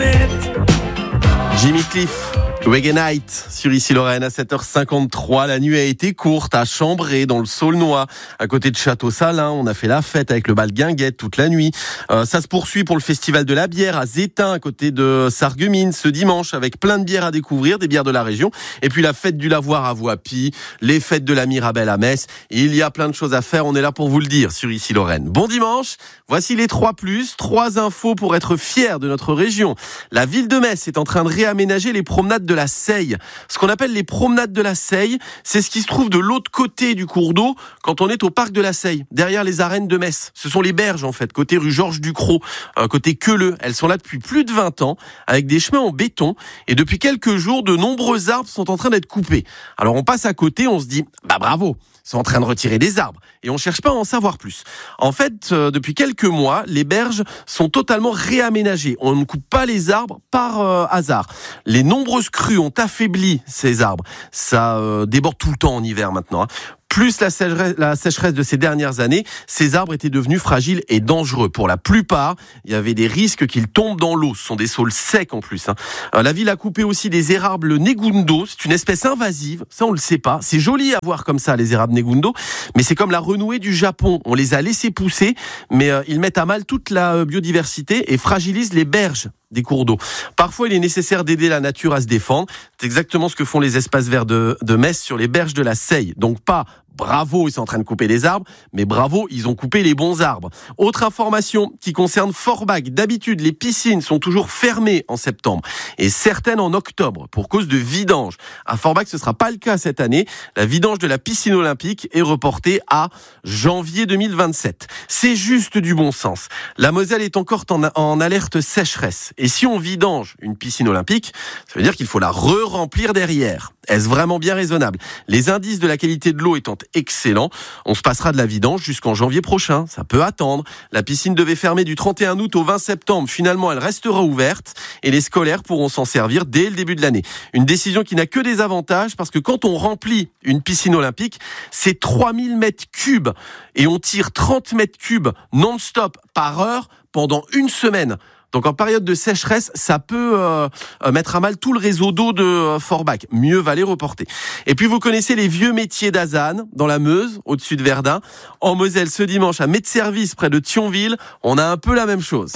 Jimmy Cliff, Reggae Night sur Ici Lorraine à 7h53. La nuit a été courte à Chambray dans le Saulnois, à côté de Château-Salin. On a fait la fête avec le bal Guinguette toute la nuit. Ça se poursuit pour le festival de la bière à Zétain, à côté de Sarreguemines, ce dimanche, avec plein de bières à découvrir, des bières de la région. Et puis la fête du lavoir à Voipy, les fêtes de la Mirabelle à Metz. Il y a plein de choses à faire, on est là pour vous le dire sur Ici Lorraine. Bon dimanche, voici les 3+, 3 infos pour être fiers de notre région. La ville de Metz est en train de réaménager les promenades de la Seille. Ce qu'on appelle les promenades de la Seille, c'est ce qui se trouve de l'autre côté du cours d'eau quand on est au parc de la Seille, derrière les arènes de Metz. Ce sont les berges en fait, côté rue Georges Ducrot, côté Queuleux. Elles sont là depuis plus de 20 ans, avec des chemins en béton. Et depuis quelques jours, de nombreux arbres sont en train d'être coupés. Alors on passe à côté, on se dit, bravo, ils sont en train de retirer des arbres. Et on cherche pas à en savoir plus. En fait, depuis quelques mois, les berges sont totalement réaménagées. On ne coupe pas les arbres par hasard. Les nombreuses crues ont affaibli ces arbres. Ça déborde tout le temps en hiver maintenant. Plus la sécheresse de ces dernières années, ces arbres étaient devenus fragiles et dangereux. Pour la plupart, il y avait des risques qu'ils tombent dans l'eau. Ce sont des saules secs en plus. La ville a coupé aussi des érables Negundo. C'est une espèce invasive. Ça, on le sait pas. C'est joli à voir comme ça, les érables Negundo. Mais c'est comme la renouée du Japon. On les a laissés pousser, mais ils mettent à mal toute la biodiversité et fragilisent les berges des cours d'eau. Parfois, il est nécessaire d'aider la nature à se défendre. C'est exactement ce que font les espaces verts de Metz sur les berges de la Seille. Donc pas bravo, ils sont en train de couper des arbres, mais bravo, ils ont coupé les bons arbres. Autre information qui concerne Forbach. D'habitude, les piscines sont toujours fermées en septembre et certaines en octobre pour cause de vidange. À Forbach, ce ne sera pas le cas cette année. La vidange de la piscine olympique est reportée à janvier 2027. C'est juste du bon sens. La Moselle est encore en alerte sécheresse. Et si on vidange une piscine olympique, ça veut dire qu'il faut la re-remplir derrière. Est-ce vraiment bien raisonnable ? Les indices de la qualité de l'eau étant excellents, on se passera de la vidange jusqu'en janvier prochain. Ça peut attendre. La piscine devait fermer du 31 août au 20 septembre. Finalement, elle restera ouverte et les scolaires pourront s'en servir dès le début de l'année. Une décision qui n'a que des avantages parce que quand on remplit une piscine olympique, c'est 3000 mètres cubes et on tire 30 mètres cubes non-stop par heure pendant une semaine. Donc en période de sécheresse, ça peut mettre à mal tout le réseau d'eau de Forbach. Mieux va les reporter. Et puis vous connaissez les vieux métiers d'Azanne, dans la Meuse, au-dessus de Verdun. En Moselle, ce dimanche, à Metz-Service, près de Thionville, on a un peu la même chose.